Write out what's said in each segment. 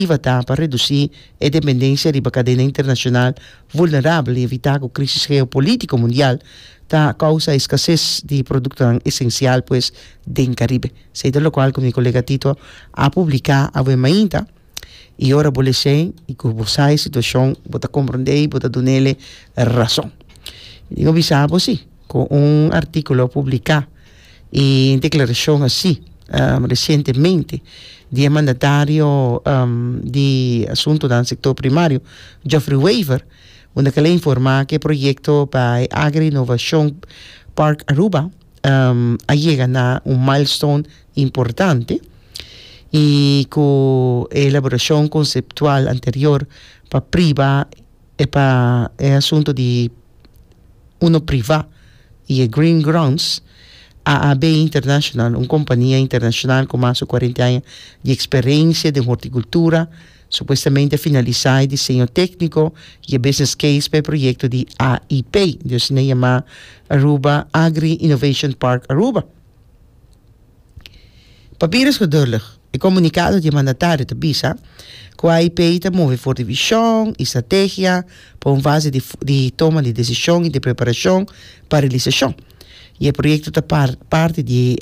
para reducir a dependência da cadeia internacional vulnerável e evitar que a crise geopolítica mundial tá causa escassez de produtos essencial pues do Caribe. Sei do qual como meu colega Tito a publicar a mainta e ora vou dizer e que você a situação bota compreender bota donele razão. Digo bisabo sim com artículo publicado em declaração assim recentemente de mandatário de assunto do setor primário, Geoffrey Weaver, onde ele informa que o projeto para Agri Innovation Park Aruba llega a milestone importante e com a elaboração conceptual anterior para priva e para o assunto de privado e Green Grounds, a AB International, uma companhia internacional com mais de 40 anos de experiência de horticultura, supostamente finalizar o desenho técnico e o business case para o projeto de AIP, que se chama Aruba Agri Innovation Park Aruba. Papier is duidelijk. O comunicado de mandatário de BISA, que a AIP está move for de visão e estratégia para uma fase de toma de decisão e de preparação para a realização. E o projeto está parte do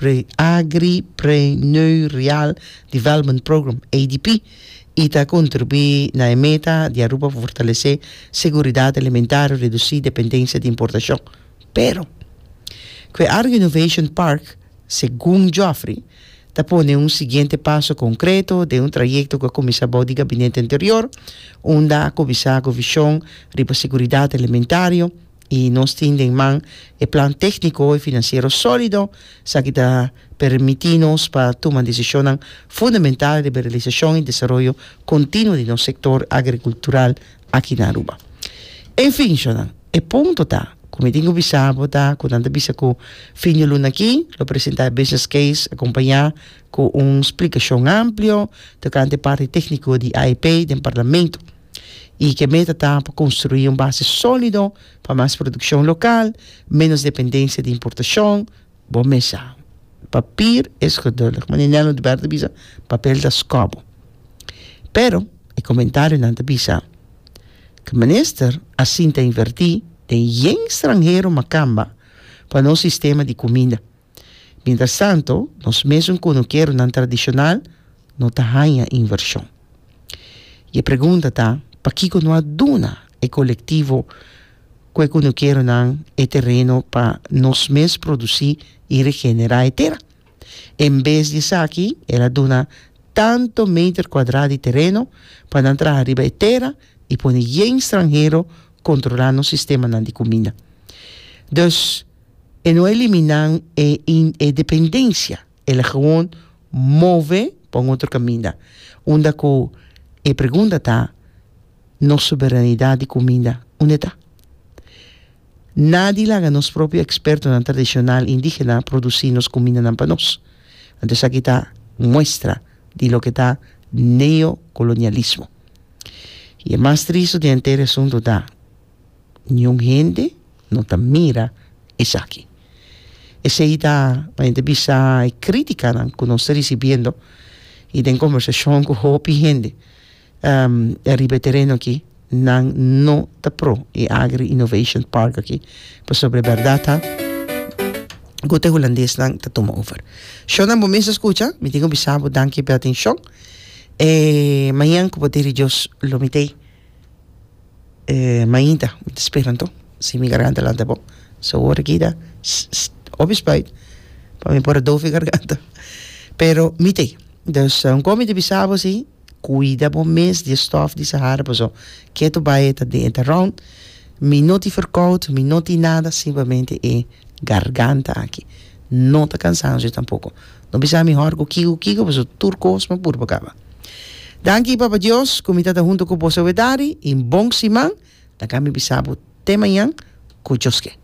Agripreneurial Development Program, ADP, e está contribuindo na meta de Aruba para fortalecer segurança alimentar e reduzir dependência de importação. Pero, o Agri Innovation Park, segundo Geoffrey, está pondo seguinte passo concreto de trajeto que começou do gabinete anterior, onde começou com visão para a segurança alimentar e nós temos em mão o plano técnico e financeiro sólido, que está permitindo-nos para tomar decisões fundamentais de realização e desenvolvimento contínuo do nosso setor agricultural aqui na Aruba. Enfim, o ponto está, como tenho bisabo, quando anda bisa com fim de luna aqui, lo apresentar business case, acompanhar com uma explicação ampla, tocante parte técnico de AIP, do Parlamento, e que a meta está para construir uma base sólida para mais produção local, menos dependência de importação. Bom mesa. Papel é geduldelijk, mas não de verde bisa, papel da escobo. Pero, o comentário não te bisa, que o ministro assim está invertir tem estrangeiro macamba para nosso sistema de comida. Mientras tanto, nós mesmos quando queremos na tradicional, não está ganha inversão. E a pergunta está, para que não aduna o coletivo que quando queremos o terreno para nós mesmos produzir e regenerar a terra? Em vez disso aqui, ela aduna tanto metro quadrado de terreno para entrar arriba a terra e pôr estrangeiro controlar o sistema de comida. Dus, não eliminar a dependência, ela gewoon move para outro caminho. Onde a pergunta está, nossa soberanidade de comida, onde está? Nadie laga nos próprios expertos na tradicional indígena produzir nos comida para nós. Então, aqui está muestra de lo que está neocolonialismo. E é mais triste de inteiro assunto está, nenhuma gente não está mira isso aqui. Essa aí está, a gente bisa crítica que nós estamos recebendo e tem conversação com a gente arriba terreno aqui, não está pro e Agri Innovation Park aqui, para sobre a verdade, gote holandês não está toma over. Show na momento escuta, me tenho bisabo, danke pela atenção. Amanhã, com o poder de Deus, lo mitei. Mainta, esperando, se me garganta lá tá bom. So, agora aqui dá, obispait, para me pôr a dove garganta. Pero, mitei. Então, como de bisabo, sim, cuida bom mês de stof de Sahara, so, que tu vai tá dentro round, me não te verkoud, me não te nada, simplesmente é garganta aqui. Não tá cansado tampouco. Não precisa me horco, kiko, mas o turcos, mas por bacaba. Danke, Papa Deus, comida junto com o Bosso Vedari, em bom simão, da kami bisabo, te manhã, com Joske.